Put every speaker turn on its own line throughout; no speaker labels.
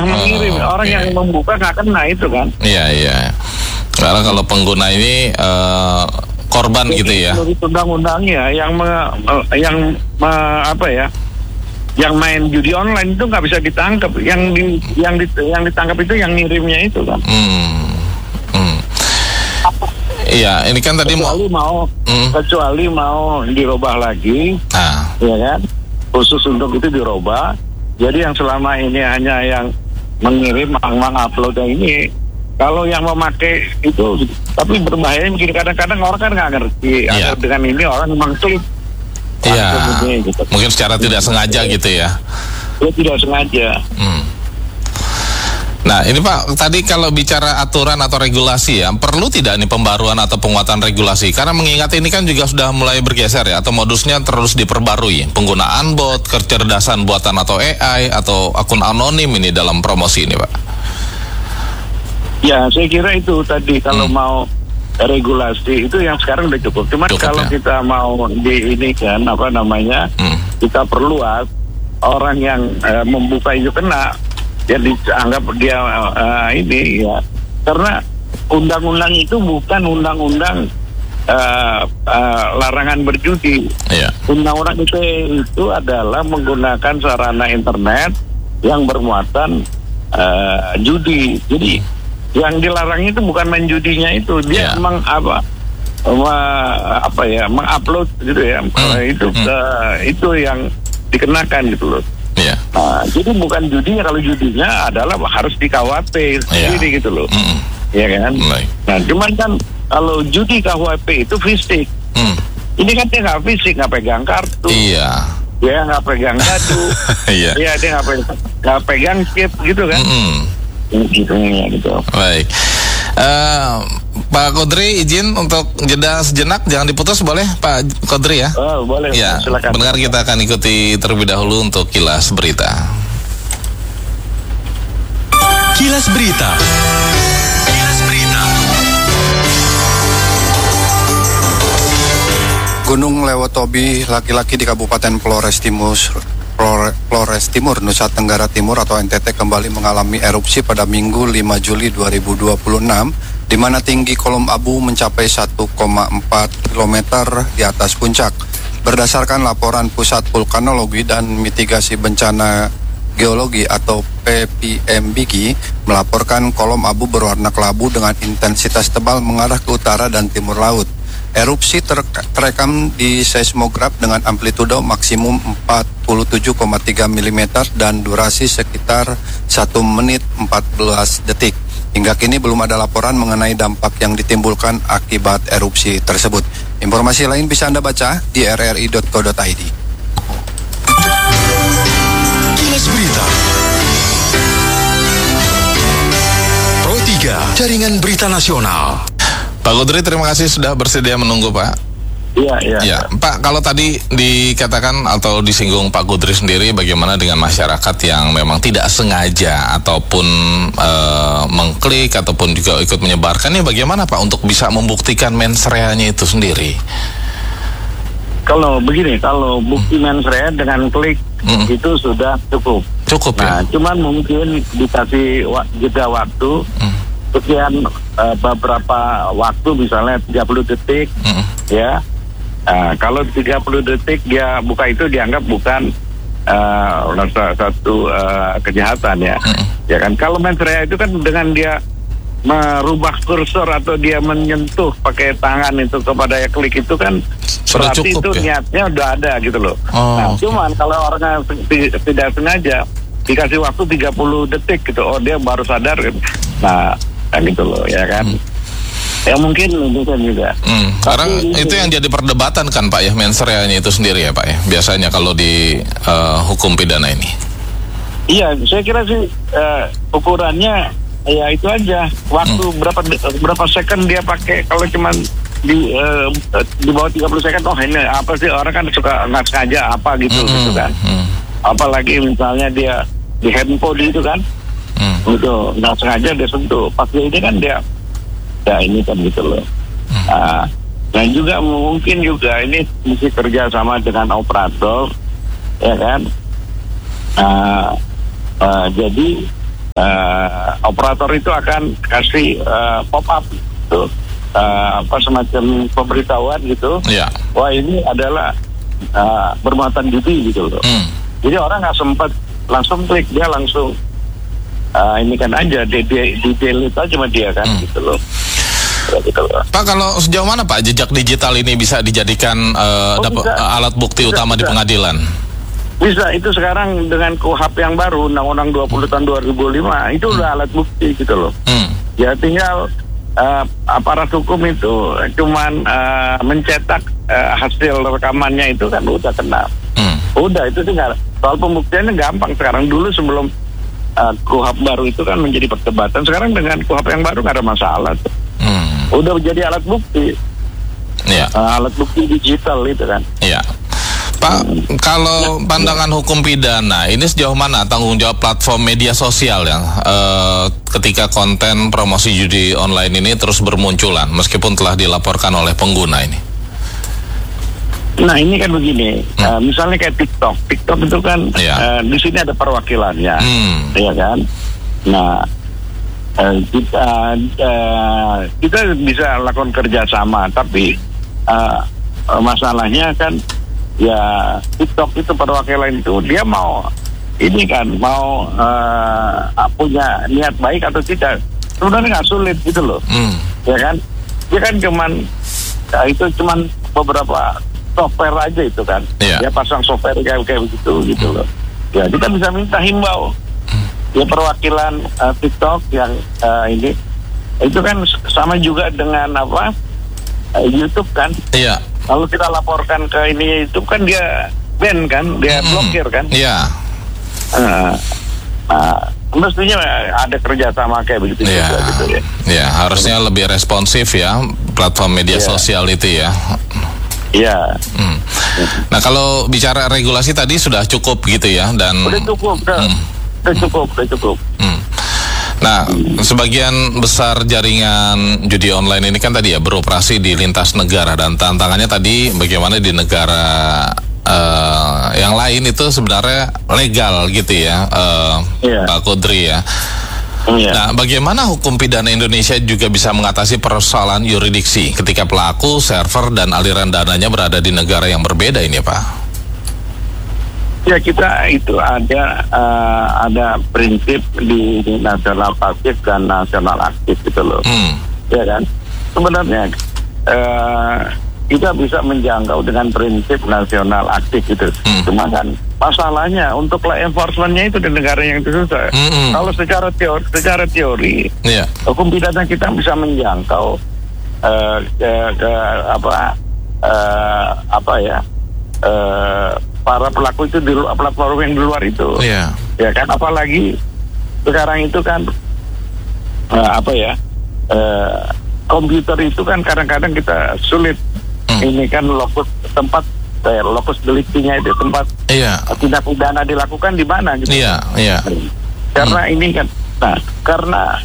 yang mengirim, orang yang membuka nggak kena itu kan.
Iya. Karena kalau pengguna ini korban
jadi,
gitu ya.
Menurut undang-undangnya yang main judi online itu nggak bisa ditangkap. Yang ditangkap itu yang ngirimnya itu kan.
Iya, ini kan tadi
kecuali mau dirubah lagi, ya kan? Khusus untuk itu dirubah. Jadi yang selama ini hanya yang mengirim, mengupload ini, kalau yang memakai itu, tapi berbahaya mungkin kadang-kadang orang kan nggak ngerti.
Iya.
Dengan ini orang memang klik.
Iya. Gitu. Mungkin secara tidak sengaja gitu ya.
Dia tidak sengaja.
Nah ini Pak, tadi kalau bicara aturan atau regulasi ya, perlu tidak nih pembaruan atau penguatan regulasi? Karena mengingat ini kan juga sudah mulai bergeser ya, atau modusnya terus diperbarui. Penggunaan bot, kecerdasan buatan atau AI, atau akun anonim ini dalam promosi ini Pak.
Ya, saya kira itu tadi kalau mau regulasi itu yang sekarang udah cukup. Cuma kalau kita mau kita perluas orang yang membuka itu kena. Jadi anggap dia ini ya, karena undang-undang itu bukan undang-undang larangan berjudi. Undang-undang itu adalah menggunakan sarana internet yang bermuatan judi. Jadi yang dilarang itu bukan main judinya itu, dia mengupload gitu ya, itu yang dikenakan gitu loh. Nah, jadi bukan judinya, kalau judinya adalah harus di KWP sendiri gitu loh, ya kan? Nah, cuman kan kalau judi KWP itu fisik, ini kan dia nggak fisik, nggak pegang kartu, dia nggak pegang kado, dia nggak pegang chip gitu kan? Gitu.
Baik. Pak Kodri izin untuk jeda sejenak, jangan diputus boleh Pak Kodri ya?
Boleh.
Ya,
silakan.
pendengar kita akan ikuti terlebih dahulu untuk Kilas Berita.
Kilas Berita.
Gunung Lewotobi, laki-laki di Kabupaten Flores Timur, Nusa Tenggara Timur atau NTT kembali mengalami erupsi pada Minggu 5 Juli 2026, di mana tinggi kolom abu mencapai 1,4 km di atas puncak. Berdasarkan laporan Pusat Vulkanologi dan Mitigasi Bencana Geologi atau PPMBG, melaporkan kolom abu berwarna kelabu dengan intensitas tebal mengarah ke utara dan timur laut. Erupsi terekam di seismograf dengan amplitudo maksimum 47,3 mm dan durasi sekitar 1 menit 14 detik. Hingga kini belum ada laporan mengenai dampak yang ditimbulkan akibat erupsi tersebut. Informasi lain bisa Anda baca di rri.co.id.
Kilas Berita. Pro 3, Jaringan Berita Nasional.
Pak Kodri, terima kasih sudah bersedia menunggu Pak.
Iya.
Pak, kalau tadi dikatakan atau disinggung Pak Kodri sendiri, bagaimana dengan masyarakat yang memang tidak sengaja ataupun mengklik ataupun juga ikut menyebarkannya, bagaimana Pak untuk bisa membuktikan mens rea-nya itu sendiri?
Kalau begini, kalau bukti mens rea dengan klik itu sudah cukup.
Cukup
ya.
Ya.
Cuman mungkin dikasih jeda waktu. Sekian beberapa waktu, misalnya 30 detik, ya. Kalau 30 detik dia buka itu dianggap bukan satu kejahatan ya. Ya kan, kalau mens rea itu kan dengan dia merubah kursor atau dia menyentuh pakai tangan itu kepada ya klik itu kan
sudah
berarti
cukup,
itu
ya?
niatnya udah ada gitu loh. Cuman kalau orangnya tidak sengaja dikasih waktu 30 detik gitu, dia baru sadar gitu. Nah, gitu loh ya kan. Ya mungkin bisa juga.
Sekarang itu yang jadi perdebatan kan Pak ya, mens rea-nya itu sendiri ya Pak ya, biasanya kalau di hukum pidana ini. Iya,
saya kira sih ukurannya ya itu aja, waktu berapa second dia pakai. Kalau cuman di bawah 30 second, ini apa sih, orang kan suka nggak sengaja apa gitu gitu kan. Apalagi misalnya dia di handphone itu kan, itu nggak sengaja dia sentuh, pasti ini kan dia ya ini kan gitu loh. Dan juga mungkin juga ini mesti kerja sama dengan operator, ya kan. Jadi operator itu akan kasih pop up gitu, semacam pemberitahuan gitu. Wah, ini adalah bermuatan judi gitu loh. Jadi orang nggak sempat langsung klik, dia langsung ini kan aja di delete aja sama dia kan gitu loh.
Pak, kalau sejauh mana Pak jejak digital ini bisa dijadikan alat bukti utama di pengadilan?
Bisa, itu sekarang dengan KUHP yang baru, Undang-Undang 20 tahun 2005, itu udah alat bukti gitu loh. Ya tinggal aparat hukum itu cuman mencetak hasil rekamannya itu kan udah kena. Udah, itu tinggal soal pembuktiannya gampang sekarang. Dulu sebelum KUHP baru itu kan menjadi perdebatan. Sekarang dengan KUHP yang baru nggak ada masalah. Udah jadi alat bukti. Alat bukti digital itu kan.
Pak, kalau pandangan hukum pidana ini sejauh mana tanggung jawab platform media sosial ya ketika konten promosi judi online ini terus bermunculan meskipun telah dilaporkan oleh pengguna ini?
Nah, ini kan begini, misalnya kayak TikTok itu kan di sini ada perwakilannya, ya kan? Nah, kita bisa lakukan kerjasama, tapi masalahnya kan ya TikTok itu perwakilan itu dia mau ini kan mau punya niat baik atau tidak, sebenarnya nggak sulit gitu loh, ya kan? Dia kan itu cuman beberapa software aja itu kan, dia pasang software kayak begitu gitu loh. Ya kita bisa minta himbau ya perwakilan TikTok yang ini itu kan sama juga dengan YouTube kan. Kalau kita laporkan ke ini YouTube kan dia ban kan, dia blokir kan. Mestinya ada kerjasama kayak begitu juga gitu ya.
Ya, harusnya lebih responsif ya platform media sosial itu ya. Nah, kalau bicara regulasi tadi sudah cukup gitu ya, dan
udah cukup.
Nah, sebagian besar jaringan judi online ini kan tadi ya beroperasi di lintas negara, dan tantangannya tadi bagaimana di negara yang lain itu sebenarnya legal gitu ya, Pak Kudri ya. Nah, bagaimana hukum pidana Indonesia juga bisa mengatasi persoalan yurisdiksi ketika pelaku, server, dan aliran dananya berada di negara yang berbeda ini, Pak?
Ya, kita itu ada prinsip di nasional pasif dan nasional aktif gitu loh, ya kan? Sebenarnya kita bisa menjangkau dengan prinsip nasional aktif gitu. Cuma kan masalahnya untuk law enforcement-nya itu di negara yang itu susah. Kalau secara teori hukum pidana kita bisa menjangkau para pelaku itu di platform yang di luar itu, ya kan? Apalagi sekarang itu kan komputer itu kan kadang-kadang kita sulit. Ini kan lokus deliktinya itu tempat tindak pidana dilakukan di mana gitu. Karena ini kan, karena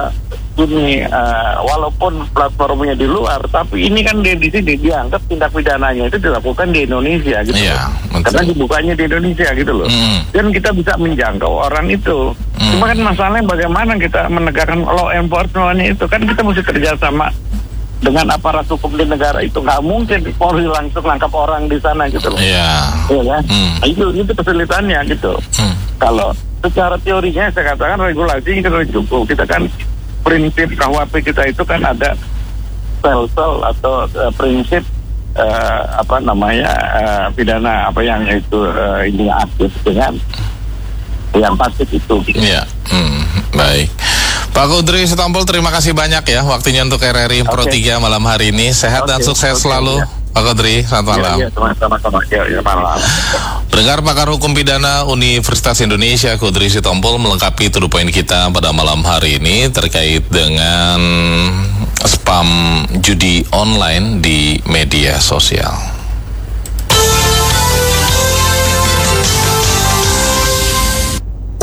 walaupun platformnya di luar, tapi ini kan di sini dianggap tindak pidananya itu dilakukan di Indonesia gitu. Karena dibukanya di Indonesia gitu loh. Dan kita bisa menjangkau orang itu. Cuma kan masalahnya bagaimana kita menegakkan law enforcement-nya itu kan kita mesti kerjasama dengan aparat hukum di negara itu. Nggak mungkin Polri langsung nangkap orang di sana gitu loh. Iya kan? Itu kesulitannya gitu. Kalau secara teorinya saya katakan regulasi kita cukup. Kita kan prinsip KUHP kita itu kan ada sel-sel atau prinsip pidana yang itu ini aktif dengan yang pasif itu. Gitu.
Baik. Pak Kudri Sitompul, terima kasih banyak ya waktunya untuk RRI Pro 3 malam hari ini. Sehat dan sukses selalu, Pak Kudri. Selamat malam.
Malam.
Pendengar, pakar hukum pidana Universitas Indonesia Kudri Sitompul melengkapi to the point kita pada malam hari ini terkait dengan spam judi online di media sosial.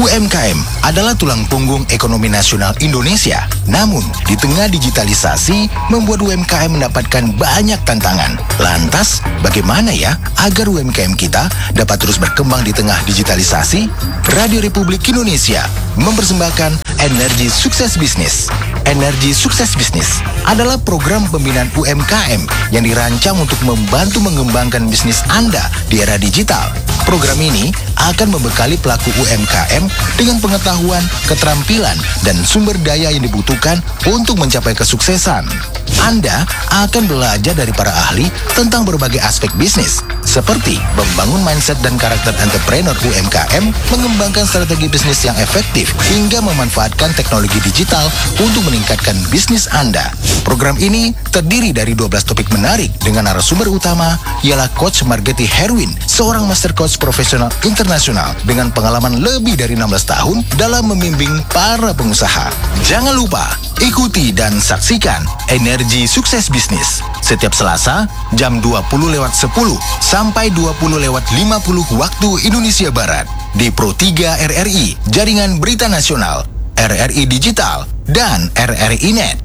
UMKM adalah tulang punggung ekonomi nasional Indonesia. Namun, di tengah digitalisasi, membuat UMKM mendapatkan banyak tantangan. Lantas, bagaimana ya agar UMKM kita dapat terus berkembang di tengah digitalisasi? Radio Republik Indonesia mempersembahkan Energi Sukses Bisnis. Energi Sukses Bisnis adalah program pembinaan UMKM yang dirancang untuk membantu mengembangkan bisnis Anda di era digital. Program ini akan membekali pelaku UMKM dengan pengetahuan, keterampilan, dan sumber daya yang dibutuhkan untuk mencapai kesuksesan. Anda akan belajar dari para ahli tentang berbagai aspek bisnis, seperti membangun mindset dan karakter entrepreneur UMKM, mengembangkan strategi bisnis yang efektif, hingga memanfaatkan teknologi digital untuk meningkatkan bisnis Anda. Program ini terdiri dari 12 topik menarik dengan narasumber utama ialah Coach Margeti Herwin, seorang master coach profesional internasional dengan pengalaman lebih dari 16 tahun dalam membimbing para pengusaha. Jangan lupa, ikuti dan saksikan Energi Sukses Bisnis setiap Selasa jam 20.10 sampai 20.50 waktu Indonesia Barat di Pro 3 RRI, Jaringan Berita Nasional, RRI Digital, dan RRI Net.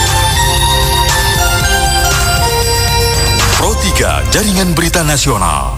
Pro 3 Jaringan Berita Nasional.